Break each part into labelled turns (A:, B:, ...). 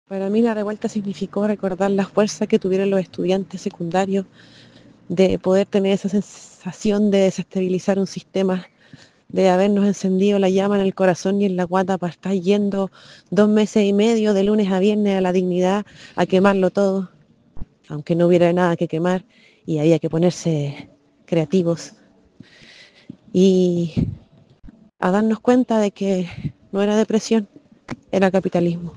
A: Para mí la revuelta significó recordar la fuerza que tuvieron los estudiantes secundarios de poder tener esa sensación de desestabilizar un sistema, de habernos encendido la llama en el corazón y en la guata para estar yendo 2 meses y medio de lunes a viernes a la dignidad a quemarlo todo, aunque no hubiera nada que quemar y había que ponerse creativos y a darnos cuenta de que no era depresión, era capitalismo.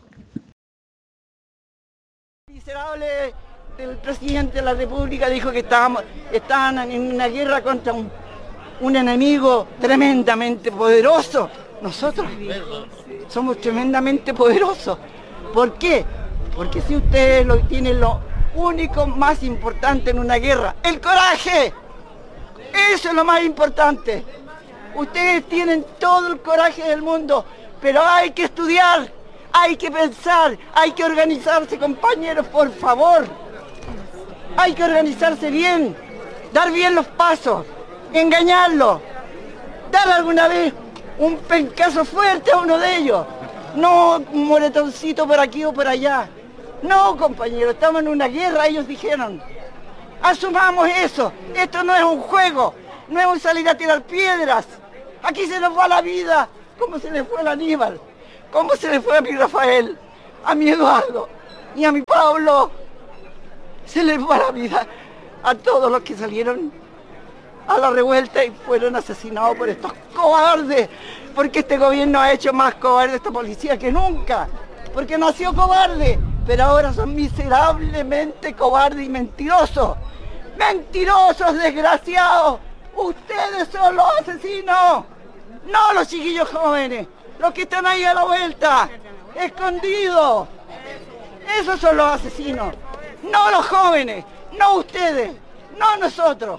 B: Miserable del presidente de la República dijo que estaban en una guerra contra un enemigo tremendamente poderoso. Nosotros somos tremendamente poderosos. ¿Por qué? Porque si ustedes tienen lo único más importante en una guerra, el coraje. Eso es lo más importante. Ustedes tienen todo el coraje del mundo, pero hay que estudiar, hay que pensar, hay que organizarse, compañeros, por favor. Hay que organizarse bien, dar bien los pasos, engañarlo, dar alguna vez un pencazo fuerte a uno de ellos. No un moretoncito por aquí o por allá. No, compañeros, estamos en una guerra, ellos dijeron. Asumamos eso. Esto no es un juego, no es un salir a tirar piedras. Aquí se nos va la vida, como se le fue a Aníbal, como se le fue a mi Rafael, a mi Eduardo y a mi Pablo. Se les va la vida a todos los que salieron a la revuelta y fueron asesinados por estos cobardes, porque este gobierno ha hecho más cobarde a esta policía que nunca, porque nació cobarde, pero ahora son miserablemente cobardes y mentirosos. ¡Mentirosos, desgraciados! ¡Ustedes son los asesinos! No los chiquillos jóvenes, los que están ahí a la vuelta, escondidos. Esos son los asesinos, no los jóvenes, no ustedes, no nosotros.